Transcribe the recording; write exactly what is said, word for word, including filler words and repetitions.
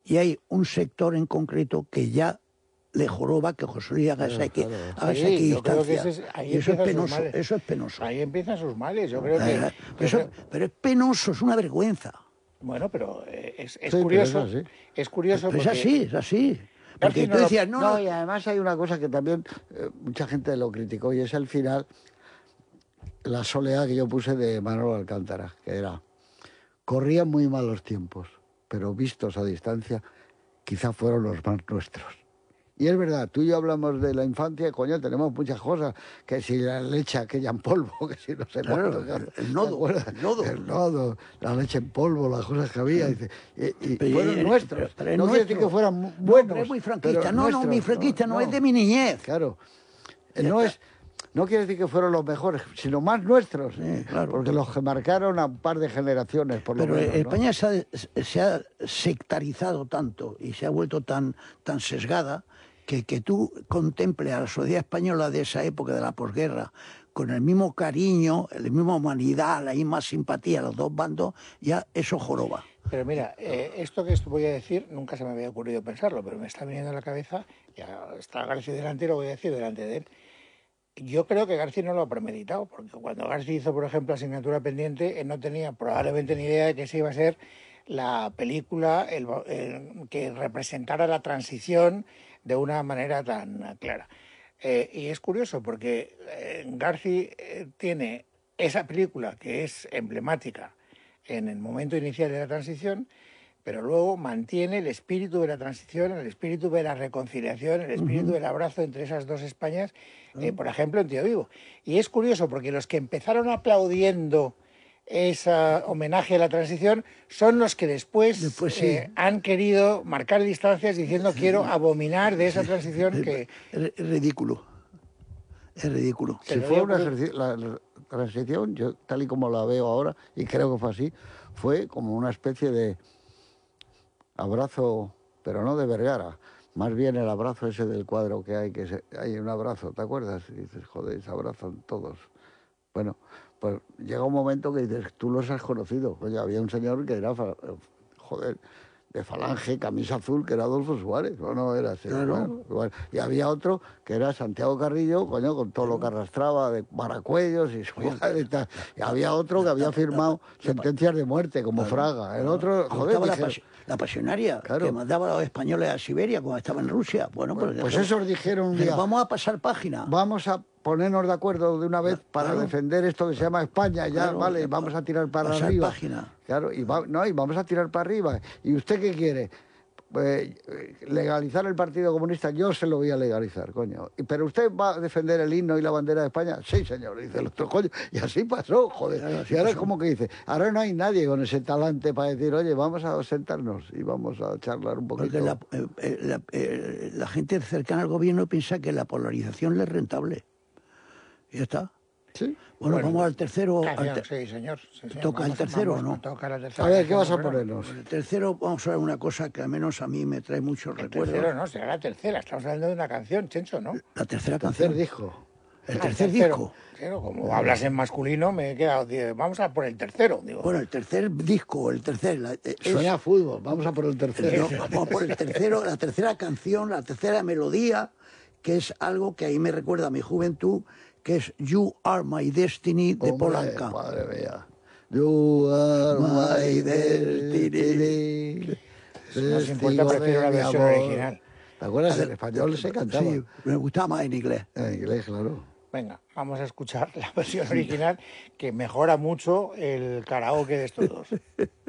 y hay un sector en concreto que ya le joroba que José Luis haga esa Claro, sí, equidistancia. Es, y eso es penoso, eso es penoso. Ahí empiezan sus males, yo creo que... Eh, pero, eso, pero es penoso, es una vergüenza. Bueno, pero es, es sí, curioso, pero es, es curioso pero porque... es así, es así. Porque no tú lo... decías, no, no, no... y además hay una cosa que también eh, mucha gente lo criticó, y es el final, la soleá que yo puse de Manolo Alcántara, que era, corrían muy malos tiempos, pero vistos a distancia, quizá fueron los más nuestros. Y es verdad, tú y yo hablamos de la infancia, coño, tenemos muchas cosas, que si la leche aquella en polvo, que si no sé claro, cuánto, claro, el nodo, el nodo, el nodo, la leche en polvo, las cosas que había, dice, y, y pero, fueron y, nuestros. Pero, pero no quiere decir que fueran buenos. No, pero es muy franquista, no, nuestros, no, mi franquista no, no, no es de mi niñez. Claro, no es... No quiere decir que fueron los mejores, sino más nuestros, sí, claro. Porque los que marcaron a un par de generaciones, por lo Pero menos. Pero España ¿no? se, ha, se ha sectarizado tanto y se ha vuelto tan, tan sesgada que, que tú contemples a la sociedad española de esa época de la posguerra con el mismo cariño, la misma humanidad, la misma simpatía, los dos bandos, ya eso joroba. Pero mira, eh, esto que voy a decir, nunca se me había ocurrido pensarlo, pero me está viniendo a la cabeza, ya está García delante y lo voy a decir delante de él. Yo creo que García no lo ha premeditado, porque cuando García hizo, por ejemplo, Asignatura Pendiente, él no tenía probablemente ni idea de que esa iba a ser la película el, el, que representara la transición de una manera tan clara. Eh, y es curioso, porque eh, García eh, tiene esa película que es emblemática en el momento inicial de la transición, pero luego mantiene el espíritu de la transición, el espíritu de la reconciliación, el espíritu uh-huh. del abrazo entre esas dos Españas, eh, por ejemplo, en Tío Vivo. Y es curioso porque los que empezaron aplaudiendo ese homenaje a la transición son los que después, después sí. eh, han querido marcar distancias diciendo quiero abominar de esa transición que... Es ridículo, es ridículo. Si fue una la, la transición, yo tal y como la veo ahora, y creo que fue así, fue como una especie de abrazo, pero no de Vergara, más bien el abrazo ese del cuadro que hay, que se, hay un abrazo, ¿te acuerdas? Y dices, joder, se abrazan todos. Bueno, pues llega un momento que dices, tú los has conocido. Oye, había un señor que era, joder, de Falange, camisa azul, que era Adolfo Suárez, ¿o no era así? Claro. Bueno, y había otro que era Santiago Carrillo, coño, con todo lo que arrastraba de Baracuellos y Suárez y tal. Y había otro que había firmado sentencias de muerte, como claro. Fraga. El otro, joder, la, dije, pas la pasionaria, claro. que mandaba a los españoles a Siberia cuando estaba en Rusia. Bueno, bueno pues, pues esos dijeron un día... Vamos a pasar página. Vamos a ponernos de acuerdo de una vez para claro. defender esto que se llama España, ya, claro, vale, vamos a tirar para pasar arriba. Página. Claro, y, va, no, y vamos a tirar para arriba. ¿Y usted qué quiere? Pues, legalizar el Partido Comunista, yo se lo voy a legalizar, coño. ¿Pero usted va a defender el himno y la bandera de España? Sí, señor, dice el otro, coño. Y así pasó, joder. Claro, así y ahora es como que dice, ahora no hay nadie con ese talante para decir, oye, vamos a sentarnos y vamos a charlar un poquito. Porque la, eh, la, eh, la gente cercana al gobierno piensa que la polarización le es rentable. Y ya está. ¿Sí? Bueno, bueno, vamos al tercero. Canción, al te sí, señor. Sí, señor. ¿Toca vamos, el tercero vamos, o no? Toca la tercera a ver, ¿qué vas a ponernos? El tercero, vamos a ver una cosa que al menos a mí me trae muchos el recuerdos. El tercero no, será la tercera. Estamos hablando de una canción, Chencho, ¿no? La tercera el canción. Tercer disco. El ah, tercer tercero. disco. Claro, como hablas en masculino, me he quedado... Vamos a por el tercero, digo. Bueno, el tercer disco, el tercer... La, es, Suena a fútbol, vamos a por el tercero. No, vamos a por el tercero, la tercera canción, la tercera melodía, que es algo que ahí me recuerda a mi juventud, que es You Are My Destiny de Hombre, Paul Anka. Madre mía. You are my destiny. Si no os importa, prefiero la versión amor. original. ¿Te acuerdas? En español se cantaba. Sí, me gustaba más en inglés. En inglés, claro. Venga, vamos a escuchar la versión original, que mejora mucho el karaoke de estos dos.